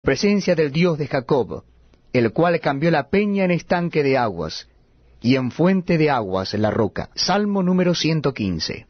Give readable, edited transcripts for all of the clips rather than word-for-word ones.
presencia del Dios de Jacob, el cual cambió la peña en estanque de aguas, y en fuente de aguas la roca. Salmo número 115.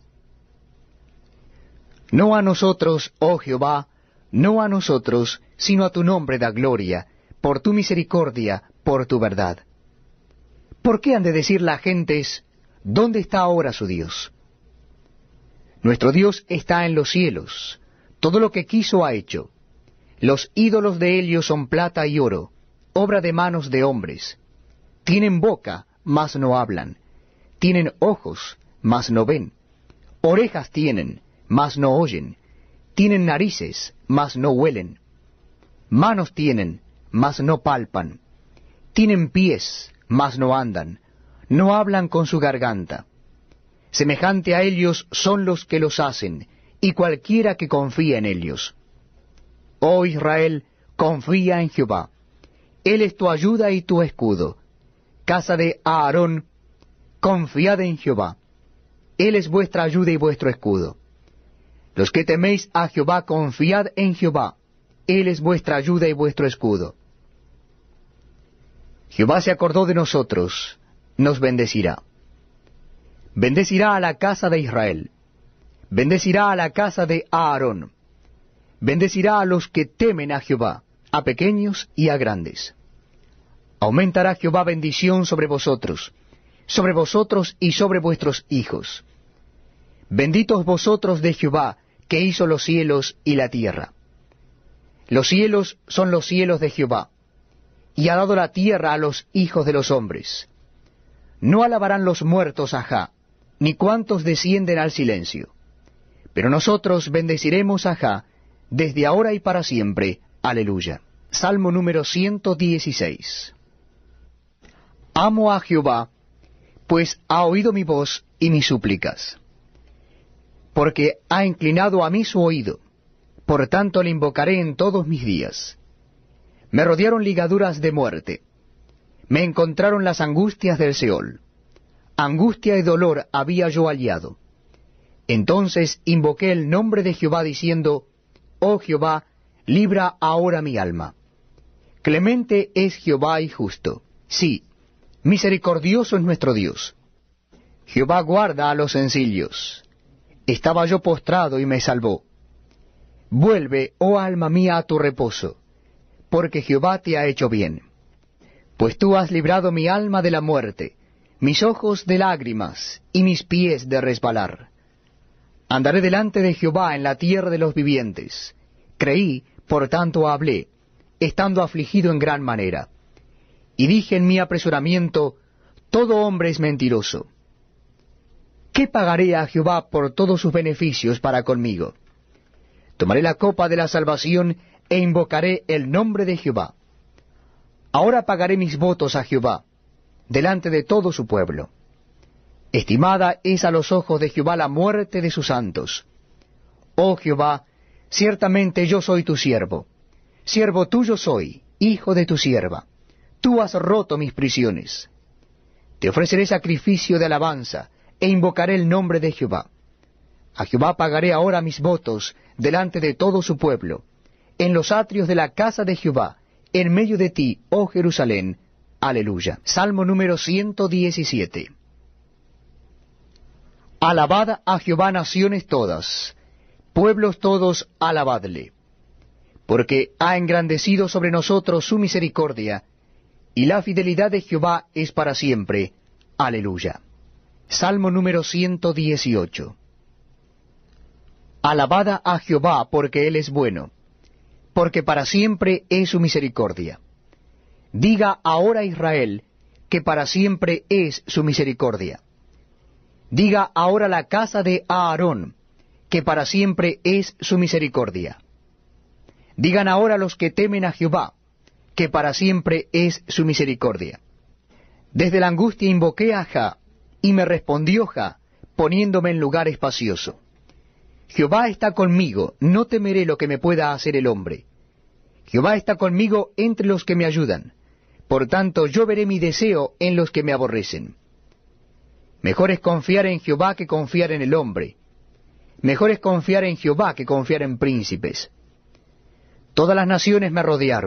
No a nosotros, oh Jehová, no a nosotros, sino a tu nombre da gloria, por tu misericordia, por tu verdad. ¿Por qué han de decir las gentes, ¿dónde está ahora su Dios? Nuestro Dios está en los cielos, todo lo que quiso ha hecho. Los ídolos de ellos son plata y oro, obra de manos de hombres. Tienen boca, mas no hablan. Tienen ojos, mas no ven. Orejas tienen, mas no oyen. Tienen narices, mas no huelen. Manos tienen, mas no palpan. Tienen pies, mas no andan. No hablan con su garganta. Semejante a ellos son los que los hacen, y cualquiera que confía en ellos. Oh Israel, confía en Jehová. Él es tu ayuda y tu escudo. Casa de Aarón, confiad en Jehová. Él es vuestra ayuda y vuestro escudo. Los que teméis a Jehová, confiad en Jehová. Él es vuestra ayuda y vuestro escudo. Jehová se acordó de nosotros, nos bendecirá. Bendecirá a la casa de Israel. Bendecirá a la casa de Aarón. Bendecirá a los que temen a Jehová, a pequeños y a grandes. Aumentará Jehová bendición sobre vosotros y sobre vuestros hijos. Benditos vosotros de Jehová, que hizo los cielos y la tierra. Los cielos son los cielos de Jehová, y ha dado la tierra a los hijos de los hombres. No alabarán los muertos a Jah, ni cuantos descienden al silencio. Pero nosotros bendeciremos a Jah, desde ahora y para siempre. Aleluya. Salmo número 116. Amo a Jehová, pues ha oído mi voz y mis súplicas. Porque ha inclinado a mí su oído, por tanto le invocaré en todos mis días. Me rodearon ligaduras de muerte, me encontraron las angustias del Seol. Angustia y dolor había yo hallado. Entonces invoqué el nombre de Jehová diciendo, Oh Jehová, libra ahora mi alma. Clemente es Jehová y justo. Sí, misericordioso es nuestro Dios. Jehová guarda a los sencillos. Estaba yo postrado y me salvó. Vuelve, oh alma mía, a tu reposo, porque Jehová te ha hecho bien. Pues tú has librado mi alma de la muerte, mis ojos de lágrimas, y mis pies de resbalar. Andaré delante de Jehová en la tierra de los vivientes. Creí, por tanto hablé, estando afligido en gran manera. Y dije en mi apresuramiento, todo hombre es mentiroso. ¿Qué pagaré a Jehová por todos sus beneficios para conmigo? Tomaré la copa de la salvación e invocaré el nombre de Jehová. Ahora pagaré mis votos a Jehová, delante de todo su pueblo. Estimada es a los ojos de Jehová la muerte de sus santos. Oh Jehová, ciertamente yo soy tu siervo. Siervo tuyo soy, hijo de tu sierva. Tú has roto mis prisiones. Te ofreceré sacrificio de alabanza, e invocaré el nombre de Jehová. A Jehová pagaré ahora mis votos delante de todo su pueblo, en los atrios de la casa de Jehová, en medio de ti, oh Jerusalén. Aleluya. Salmo número 117. Alabad a Jehová naciones todas, pueblos todos, alabadle. Porque ha engrandecido sobre nosotros su misericordia, y la fidelidad de Jehová es para siempre. Aleluya. Salmo número 118. Alabad a Jehová porque Él es bueno, porque para siempre es su misericordia. Diga ahora Israel que para siempre es su misericordia. Diga ahora la casa de Aarón que para siempre es su misericordia. Digan ahora los que temen a Jehová que para siempre es su misericordia. Desde la angustia invoqué a Jah, y me respondió Jah, poniéndome en lugar espacioso. Jehová está conmigo, no temeré lo que me pueda hacer el hombre. Jehová está conmigo entre los que me ayudan. Por tanto, yo veré mi deseo en los que me aborrecen. Mejor es confiar en Jehová que confiar en el hombre. Mejor es confiar en Jehová que confiar en príncipes. Todas las naciones me rodearon.